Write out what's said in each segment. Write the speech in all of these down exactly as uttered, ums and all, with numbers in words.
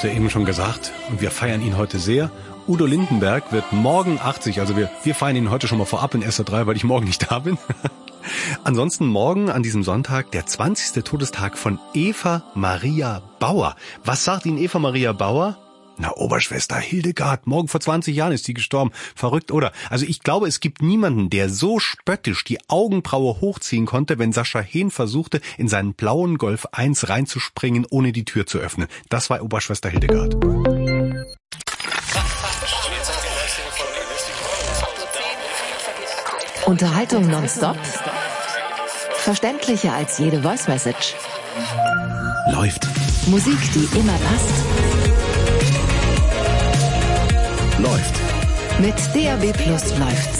ja eben schon gesagt und wir feiern ihn heute sehr. Udo Lindenberg wird morgen achtzig, also wir, wir feiern ihn heute schon mal vorab in S R drei, weil ich morgen nicht da bin. Ansonsten morgen an diesem Sonntag der zwanzigste Todestag von Eva Maria Bauer. Was sagt Ihnen Eva Maria Bauer? Na, Oberschwester Hildegard, morgen vor zwanzig Jahren ist sie gestorben. Verrückt, oder? Also ich glaube, es gibt niemanden, der so spöttisch die Augenbraue hochziehen konnte, wenn Sascha Hehn versuchte, in seinen blauen Golf eins reinzuspringen, ohne die Tür zu öffnen. Das war Oberschwester Hildegard. Unterhaltung nonstop? Verständlicher als jede Voice-Message. Läuft. Musik, die immer passt. Läuft. Mit D A B Plus läuft's.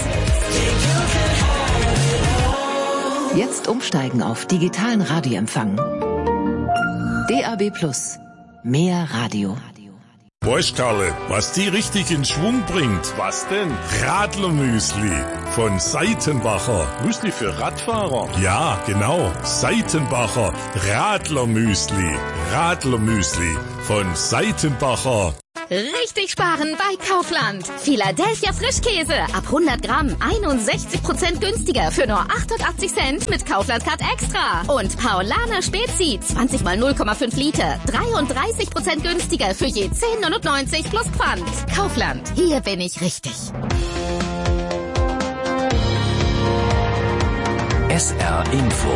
Jetzt umsteigen auf digitalen Radioempfang. D A B Plus. Mehr Radio. Weißt Karle, was die richtig in Schwung bringt? Was denn? Radlermüsli von Seitenbacher. Müsli für Radfahrer? Ja, genau. Seitenbacher Radlermüsli. Radlermüsli von Seitenbacher. Richtig sparen bei Kaufland. Philadelphia Frischkäse ab hundert Gramm einundsechzig Prozent günstiger für nur achtundachtzig Cent mit Kaufland Card Extra. Und Paulaner Spezi zwanzig mal null Komma fünf Liter dreiunddreißig Prozent günstiger für je zehn neunundneunzig plus Pfand. Kaufland, hier bin ich richtig. S R Info.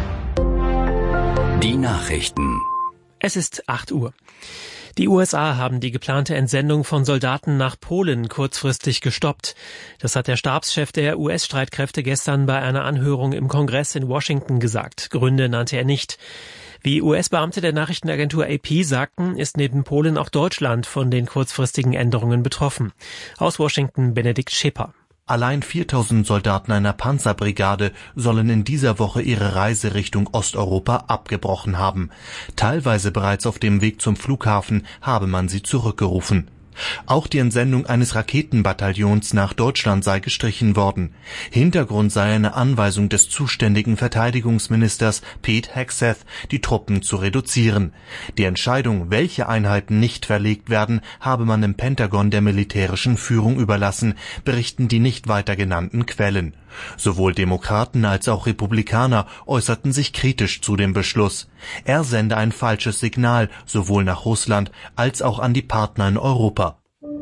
Die Nachrichten. Es ist acht Uhr. Die U S A haben die geplante Entsendung von Soldaten nach Polen kurzfristig gestoppt. Das hat der Stabschef der U S-Streitkräfte gestern bei einer Anhörung im Kongress in Washington gesagt. Gründe nannte er nicht. Wie U S-Beamte der Nachrichtenagentur A P sagten, ist neben Polen auch Deutschland von den kurzfristigen Änderungen betroffen. Aus Washington Benedikt Schipper. Allein viertausend Soldaten einer Panzerbrigade sollen in dieser Woche ihre Reise Richtung Osteuropa abgebrochen haben. Teilweise bereits auf dem Weg zum Flughafen habe man sie zurückgerufen. Auch die Entsendung eines Raketenbataillons nach Deutschland sei gestrichen worden. Hintergrund sei eine Anweisung des zuständigen Verteidigungsministers Pete Hegseth, die Truppen zu reduzieren. Die Entscheidung, welche Einheiten nicht verlegt werden, habe man im Pentagon der militärischen Führung überlassen, berichten die nicht weiter genannten Quellen. Sowohl Demokraten als auch Republikaner äußerten sich kritisch zu dem Beschluss. Er sende ein falsches Signal, sowohl nach Russland als auch an die Partner in Europa.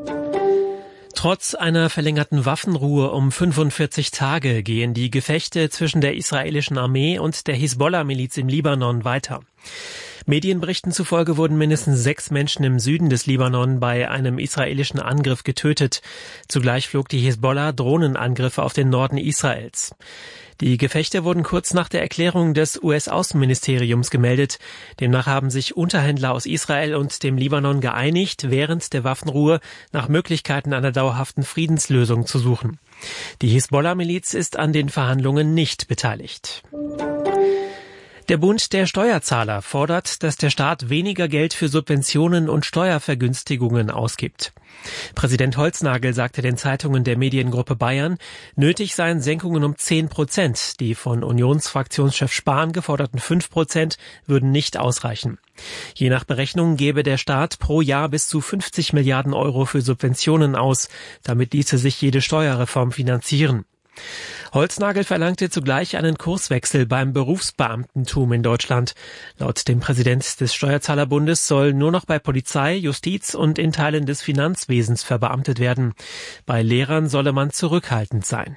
Trotz einer verlängerten Waffenruhe um fünfundvierzig Tage gehen die Gefechte zwischen der israelischen Armee und der Hisbollah-Miliz im Libanon weiter. Medienberichten zufolge wurden mindestens sechs Menschen im Süden des Libanon bei einem israelischen Angriff getötet. Zugleich flog die Hisbollah Drohnenangriffe auf den Norden Israels. Die Gefechte wurden kurz nach der Erklärung des U S-Außenministeriums gemeldet. Demnach haben sich Unterhändler aus Israel und dem Libanon geeinigt, während der Waffenruhe nach Möglichkeiten einer dauerhaften Friedenslösung zu suchen. Die Hisbollah-Miliz ist an den Verhandlungen nicht beteiligt. Der Bund der Steuerzahler fordert, dass der Staat weniger Geld für Subventionen und Steuervergünstigungen ausgibt. Präsident Holznagel sagte den Zeitungen der Mediengruppe Bayern, nötig seien Senkungen um zehn Prozent. Die von Unionsfraktionschef Spahn geforderten fünf Prozent würden nicht ausreichen. Je nach Berechnung gebe der Staat pro Jahr bis zu fünfzig Milliarden Euro für Subventionen aus. Damit ließe sich jede Steuerreform finanzieren. Holznagel verlangte zugleich einen Kurswechsel beim Berufsbeamtentum in Deutschland. Laut dem Präsident des Steuerzahlerbundes soll nur noch bei Polizei, Justiz und in Teilen des Finanzwesens verbeamtet werden. Bei Lehrern solle man zurückhaltend sein.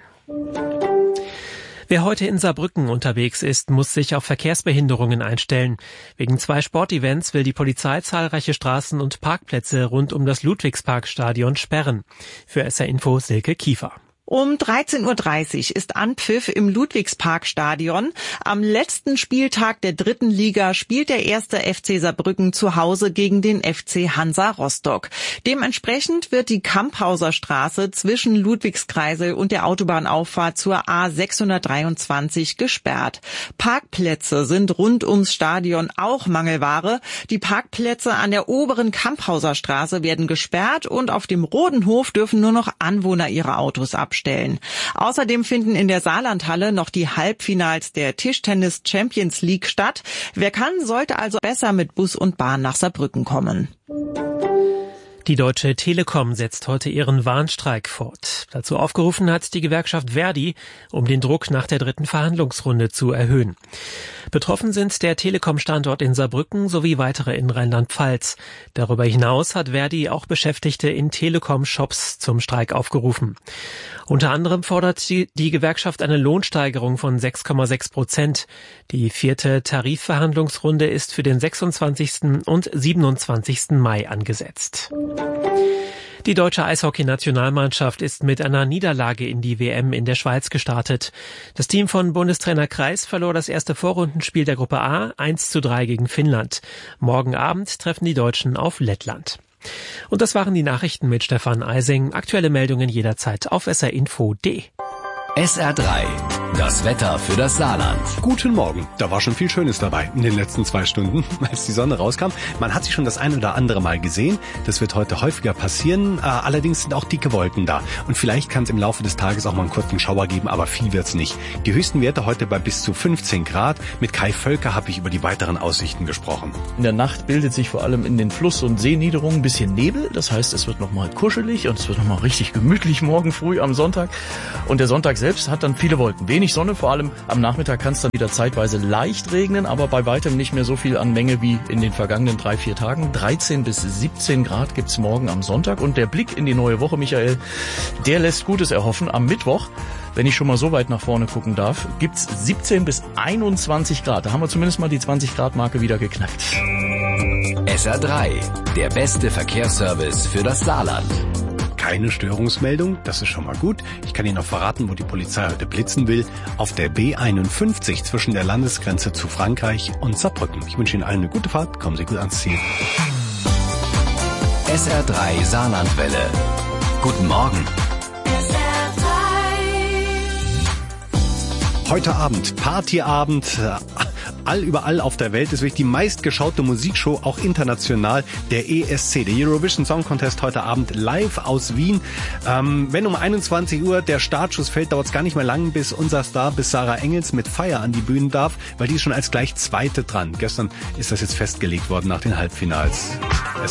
Wer heute in Saarbrücken unterwegs ist, muss sich auf Verkehrsbehinderungen einstellen. Wegen zwei Sportevents will die Polizei zahlreiche Straßen und Parkplätze rund um das Ludwigsparkstadion sperren. Für S R Info Silke Kiefer. Um dreizehn Uhr dreißig ist Anpfiff im Ludwigsparkstadion. Am letzten Spieltag der dritten Liga spielt der erste F C Saarbrücken zu Hause gegen den F C Hansa Rostock. Dementsprechend wird die Kamphauser Straße zwischen Ludwigskreisel und der Autobahnauffahrt zur A sechshundertdreiundzwanzig gesperrt. Parkplätze sind rund ums Stadion auch Mangelware. Die Parkplätze an der oberen Kamphauser Straße werden gesperrt und auf dem Rodenhof dürfen nur noch Anwohner ihre Autos abstellen. Außerdem finden in der Saarlandhalle noch die Halbfinals der Tischtennis Champions League statt. Wer kann, sollte also besser mit Bus und Bahn nach Saarbrücken kommen. Die Deutsche Telekom setzt heute ihren Warnstreik fort. Dazu aufgerufen hat die Gewerkschaft Verdi, um den Druck nach der dritten Verhandlungsrunde zu erhöhen. Betroffen sind der Telekom-Standort in Saarbrücken sowie weitere in Rheinland-Pfalz. Darüber hinaus hat Verdi auch Beschäftigte in Telekom-Shops zum Streik aufgerufen. Unter anderem fordert die, die Gewerkschaft eine Lohnsteigerung von sechs Komma sechs Prozent. Die vierte Tarifverhandlungsrunde ist für den sechsundzwanzigsten und siebenundzwanzigsten Mai angesetzt. Die deutsche Eishockey-Nationalmannschaft ist mit einer Niederlage in die W M in der Schweiz gestartet. Das Team von Bundestrainer Kreis verlor das erste Vorrundenspiel der Gruppe A eins zu drei gegen Finnland. Morgen Abend treffen die Deutschen auf Lettland. Und das waren die Nachrichten mit Stefan Eising. Aktuelle Meldungen jederzeit auf s r info punkt d e. S R drei, das Wetter für das Saarland. Guten Morgen. Da war schon viel Schönes dabei in den letzten zwei Stunden, als die Sonne rauskam. Man hat sie schon das ein oder andere Mal gesehen. Das wird heute häufiger passieren. Äh, allerdings sind auch dicke Wolken da. Und vielleicht kann es im Laufe des Tages auch mal einen kurzen Schauer geben, aber viel wird's nicht. Die höchsten Werte heute bei bis zu fünfzehn Grad. Mit Kai Völker habe ich über die weiteren Aussichten gesprochen. In der Nacht bildet sich vor allem in den Fluss- und Seeniederungen ein bisschen Nebel. Das heißt, es wird nochmal kuschelig und es wird nochmal richtig gemütlich morgen früh am Sonntag. Und der Sonntag selbst hat dann viele Wolken. Wenig Sonne, vor allem am Nachmittag kann es dann wieder zeitweise leicht regnen, aber bei weitem nicht mehr so viel an Menge wie in den vergangenen drei, vier Tagen. dreizehn bis siebzehn Grad gibt's morgen am Sonntag. Und der Blick in die neue Woche, Michael, der lässt Gutes erhoffen. Am Mittwoch, wenn ich schon mal so weit nach vorne gucken darf, gibt's siebzehn bis einundzwanzig Grad. Da haben wir zumindest mal die zwanzig Grad Marke wieder geknackt. S R drei, der beste Verkehrsservice für das Saarland. Keine Störungsmeldung, das ist schon mal gut. Ich kann Ihnen noch verraten, wo die Polizei heute blitzen will. Auf der B einundfünfzig zwischen der Landesgrenze zu Frankreich und Saarbrücken. Ich wünsche Ihnen allen eine gute Fahrt. Kommen Sie gut ans Ziel. S R drei Saarlandwelle. Guten Morgen. Heute Abend, Partyabend. All überall auf der Welt ist wirklich die meistgeschaute Musikshow, auch international, der E S C, der Eurovision Song Contest, heute Abend live aus Wien. Ähm, wenn um einundzwanzig Uhr der Startschuss fällt, dauert es gar nicht mehr lang, bis unser Star, bis Sarah Engels mit Fire an die Bühne darf, weil die ist schon als gleich Zweite dran. Gestern ist das jetzt festgelegt worden nach den Halbfinals. Es